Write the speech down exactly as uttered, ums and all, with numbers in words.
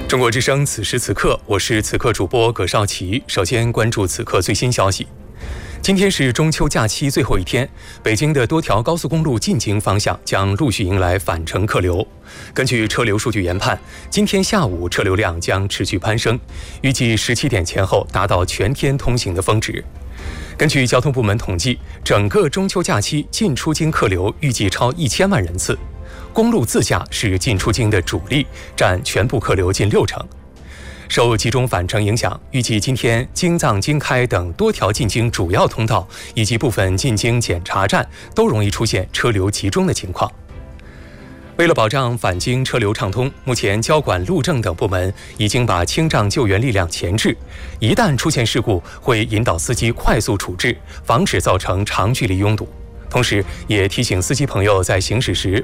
中国之声，此时此刻，我是此刻主播葛少奇。首先关注此刻最新消息。今天是中秋假期最后一天，北京的多条高速公路进京方向将陆续迎来返程客流。根据车流数据研判，今天下午车流量将持续攀升，预计十七点前后达到全天通行的峰值。根据交通部门统计，整个中秋假期进出京客流预计超一千万人次。公路自驾是进出京的主力，占全部客流近六成。受集中返程影响，预计今天京藏、京开等多条进京主要通道以及部分进京检查站都容易出现车流集中的情况。为了保障返京车流畅通，目前交管、路政等部门已经把清障救援力量前置，一旦出现事故，会引导司机快速处置，防止造成长距离拥堵。同时，也提醒司机朋友在行驶时